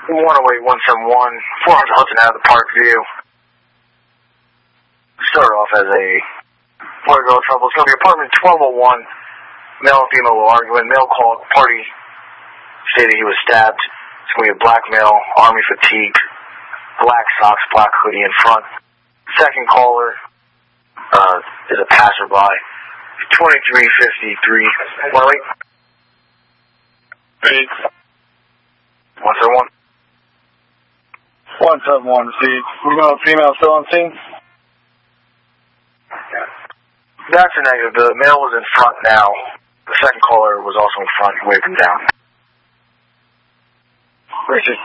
108 171, 400 Hudson out of the Park View. Start off as a boy girl trouble. It's going to be apartment 1201. Male and female will arguing. Male called party, stated he was stabbed. It's going to be a black male, army fatigue, black socks, black hoodie in front. Second caller is a passerby. 2353. 108. 171. 171 received. We know female still on scene? That's a negative. The male was in front now. The second caller was also in front, waving down. Richard.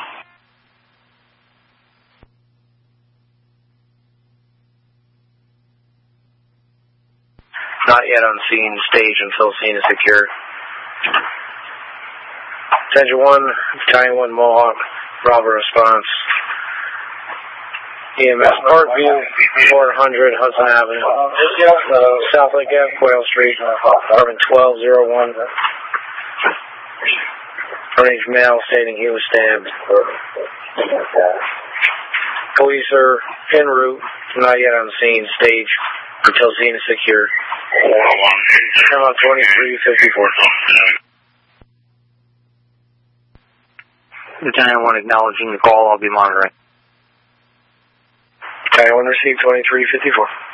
Not yet on scene, stage until scene is secure. Attention 1, Battalion 1 Mohawk, Bravo response. EMS Parkview, 400 Hudson Avenue. South Lake Ave, Quail Street, apartment 1201. Arranged male stating he was stabbed. Police are en route, not yet on scene, stage until scene is secure. Come on 2354. Battalion 1 acknowledging the call, I'll be monitoring. Battalion 1 received 2354.